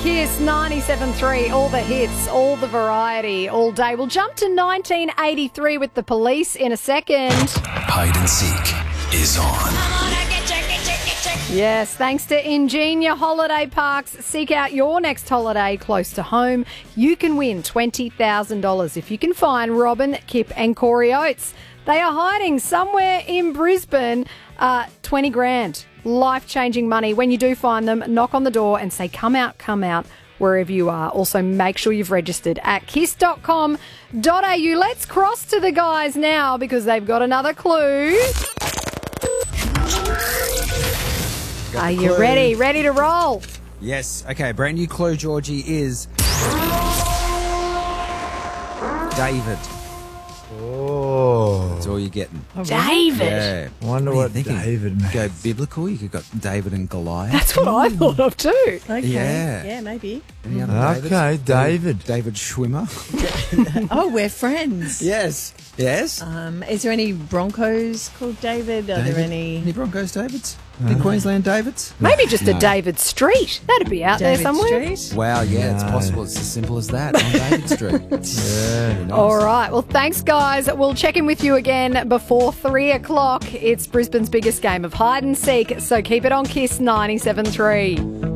Kiss 97.3, all the hits, all the variety, all day. We'll jump to 1983 with The Police in a second. Hide and Seek is on. Yes, thanks to Ingenia Holiday Parks. Seek out your next holiday close to home. You can win $20,000 if you can find Robin, Kip and Corey Oates. They are hiding somewhere in Brisbane. 20 grand. Life-changing money. When you do find them, knock on the door and say, come out, wherever you are. Also, make sure you've registered at kiss.com.au. Let's cross to the guys now because they've got another clue. Are you ready? Ready to roll? Yes. Okay, brand new clue, Georgie, is David. Oh. That's all you're getting. David. Yeah. Wonder what David makes. Go biblical. You could got David and Goliath. That's what I thought of too. Okay. Yeah. Maybe. Any other Okay, David. David Schwimmer. Oh, we're friends. Yes. Yes. Is there any Broncos called David? Are there any Broncos Davids? Any Queensland Davids? Maybe just a No. David Street. That'd be out David there somewhere. Street? Wow, yeah, it's No. possible. It's as simple as that on David Street. Very nice. All right. Well, thanks, guys. We'll check in with you again before 3 o'clock. It's Brisbane's biggest game of hide and seek, so keep it on Kiss 97.3.